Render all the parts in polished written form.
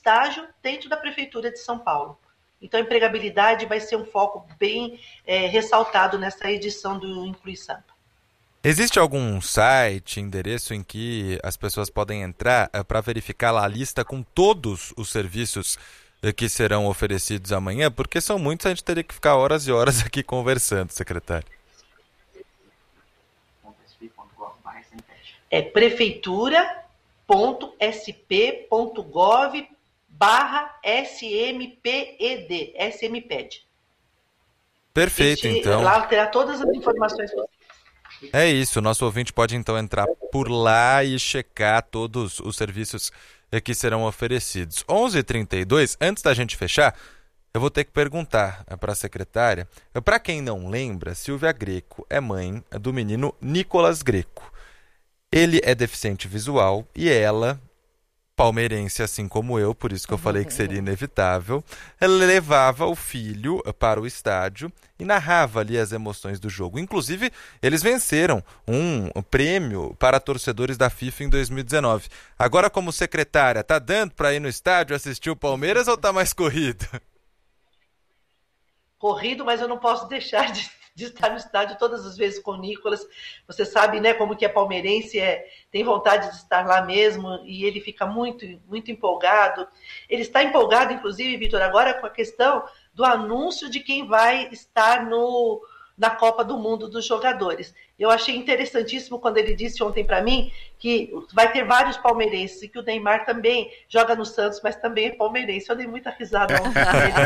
estágio dentro da Prefeitura de São Paulo. Então, a empregabilidade vai ser um foco bem ressaltado nessa edição do Inclui Sampa. Existe algum site, endereço em que as pessoas podem entrar para verificar lá a lista com todos os serviços que serão oferecidos amanhã? Porque são muitos, a gente teria que ficar horas e horas aqui conversando, secretário. É prefeitura.sp.gov/SMPED, SMPED. Perfeito, então. Lá terá todas as informações possíveis. É isso, o nosso ouvinte pode então entrar por lá e checar todos os serviços que serão oferecidos. 11h32, antes da gente fechar, eu vou ter que perguntar para a secretária. Para quem não lembra, Silvia Greco é mãe do menino Nicolas Greco. Ele é deficiente visual e ela, palmeirense assim como eu, por isso que eu falei que seria inevitável, ela levava o filho para o estádio e narrava ali as emoções do jogo. Inclusive, eles venceram um prêmio para torcedores da FIFA em 2019. Agora, como secretária, tá dando para ir no estádio assistir o Palmeiras ou tá mais corrido? Corrido, mas eu não posso deixar de estar no estádio todas as vezes com o Nicolas. Você sabe, né, como que é palmeirense, tem vontade de estar lá mesmo, e ele fica muito, muito empolgado. Ele está empolgado, inclusive, Vitor, agora com a questão do anúncio de quem vai estar na Copa do Mundo dos jogadores. Eu achei interessantíssimo quando ele disse ontem para mim que vai ter vários palmeirenses e que o Neymar também joga no Santos, mas também é palmeirense. Eu dei muita risada ontem.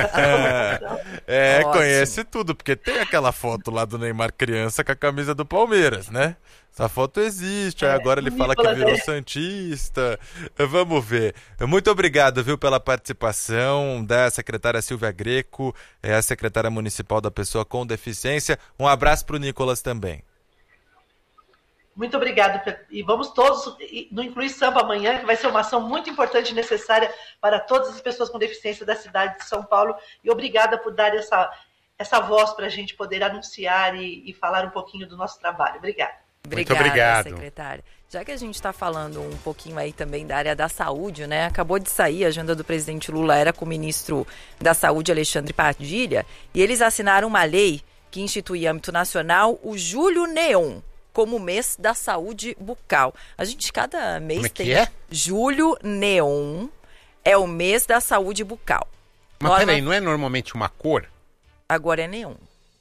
Conhece tudo, porque tem aquela foto lá do Neymar criança com a camisa do Palmeiras, né? Essa foto existe, agora ele fala que virou santista. Vamos ver. Muito obrigado, viu, pela participação da secretária Silvia Greco, a secretária municipal da Pessoa com Deficiência. Um abraço para o Nicolas também. Muito obrigado. E vamos todos no Inclui Sampa amanhã, que vai ser uma ação muito importante e necessária para todas as pessoas com deficiência da cidade de São Paulo. E obrigada por dar essa voz para a gente poder anunciar e falar um pouquinho do nosso trabalho. Obrigada. Muito obrigado, secretária. Já que a gente está falando um pouquinho aí também da área da saúde, né? Acabou de sair, a agenda do presidente Lula era com o ministro da Saúde, Alexandre Padilha, e eles assinaram uma lei que institui em âmbito nacional o Julho Neon como mês da saúde bucal. A gente cada mês como tem... é? Julho Neon é o mês da saúde bucal. Mas peraí, não é normalmente uma cor? Agora é neon.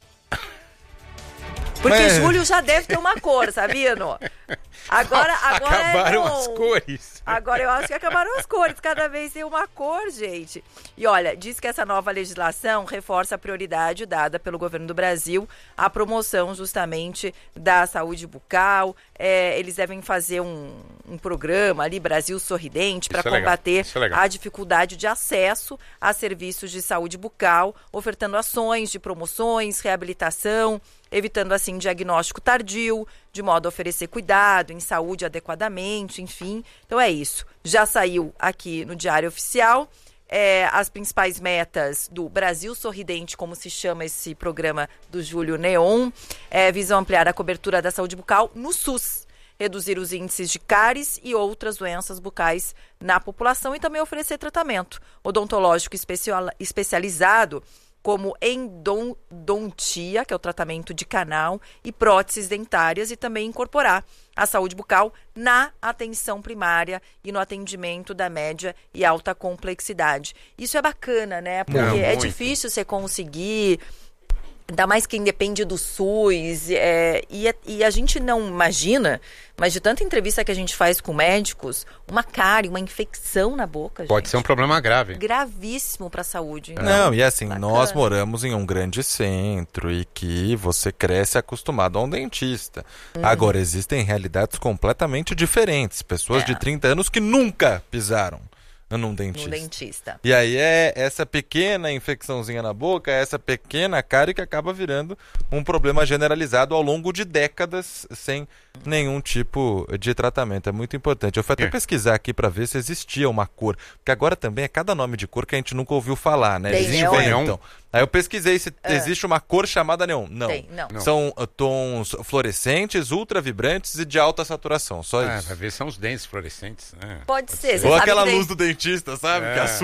Porque julho já deve ter uma cor, sabia, não? Agora acabaram as cores. Agora eu acho que acabaram as cores. Cada vez tem uma cor, gente. E olha, diz que essa nova legislação reforça a prioridade dada pelo governo do Brasil à promoção justamente da saúde bucal. Eles devem fazer um programa ali, Brasil Sorridente, para combater a dificuldade de acesso a serviços de saúde bucal, ofertando ações de promoções, reabilitação, evitando assim diagnóstico tardio, de modo a oferecer cuidado em saúde adequadamente, enfim. Então é isso. Já saiu aqui no Diário Oficial as principais metas do Brasil Sorridente, como se chama esse programa do Julho Neon, visam ampliar a cobertura da saúde bucal no SUS, reduzir os índices de cáries e outras doenças bucais na população e também oferecer tratamento odontológico especializado, como endodontia, que é o tratamento de canal, e próteses dentárias, e também incorporar a saúde bucal na atenção primária e no atendimento da média e alta complexidade. Isso é bacana, né? Porque é difícil você conseguir, ainda mais quem depende do SUS, e a gente não imagina, mas de tanta entrevista que a gente faz com médicos, uma cárie, uma infecção na boca, pode ser um problema grave. Gravíssimo para a saúde. Não, e assim, nós moramos em um grande centro e que você cresce acostumado a um dentista. Agora, existem realidades completamente diferentes. Pessoas de 30 anos que nunca pisaram num dentista. E aí é essa pequena infecçãozinha na boca, essa pequena cárie que acaba virando um problema generalizado ao longo de décadas sem nenhum tipo de tratamento. É muito importante. Eu fui até pesquisar aqui para ver se existia uma cor, porque agora também é cada nome de cor que a gente nunca ouviu falar, né? Eles inventam. Aí eu pesquisei se existe uma cor chamada neon. Não. Não. São tons fluorescentes, ultra vibrantes e de alta saturação. Só isso. Vai ver, são os dentes fluorescentes, né? Pode ser. Ou aquela luz do dentista, sabe? Que